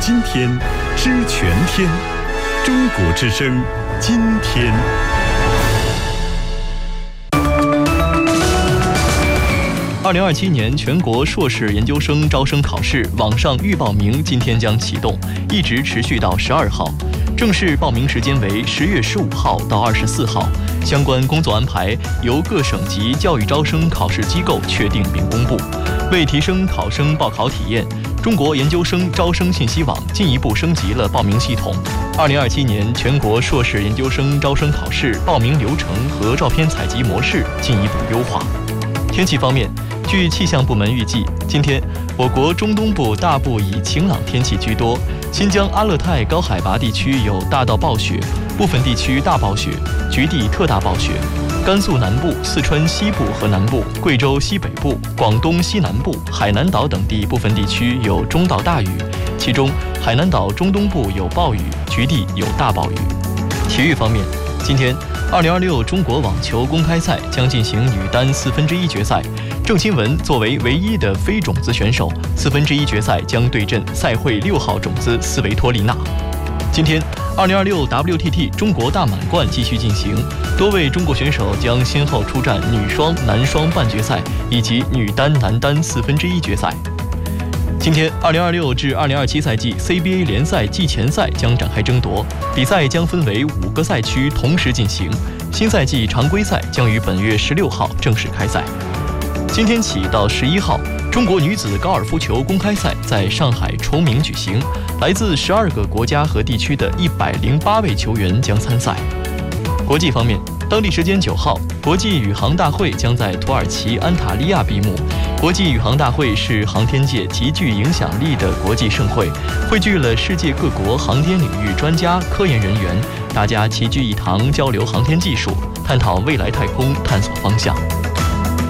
今天，知全天。中国之声，今天。 2027年全国硕士研究生招生考试网上预报名今天将启动，一直持续到12号。正式报名时间为10月15号到24号，相关工作安排由各省级教育招生考试机构确定并公布。为提升考生报考体验，中国研究生招生信息网进一步升级了报名系统。2027年全国硕士研究生招生考试报名流程和照片采集模式进一步优化。天气方面，据气象部门预计，今天我国中东部大部以晴朗天气居多，新疆阿勒泰高海拔地区有大到暴雪，部分地区大暴雪，局地特大暴雪。甘肃南部、四川西部和南部、贵州西北部、广东西南部、海南岛等地部分地区有中到大雨，其中海南岛中东部有暴雨，局地有大暴雨。体育方面，今天2026中国网球公开赛将进行女单1/4决赛，郑钦文作为唯一的非种子选手，1/4决赛将对阵赛会6号种子斯维托利娜。今天2026 WTT 中国大满贯继续进行，多位中国选手将先后出战女双、男双半决赛以及女单、男单1/4决赛。今天2026至2027赛季 CBA 联赛季前赛将展开争夺，比赛将分为5个赛区同时进行。新赛季常规赛将于本月16号正式开赛。今天起到11号，中国女子高尔夫球公开赛在上海崇明举行，来自12个国家和地区的108位球员将参赛。国际方面，当地时间9号，国际宇航大会将在土耳其安塔利亚闭幕。国际宇航大会是航天界极具影响力的国际盛会，汇聚了世界各国航天领域专家、科研人员，大家齐聚一堂，交流航天技术，探讨未来太空探索方向。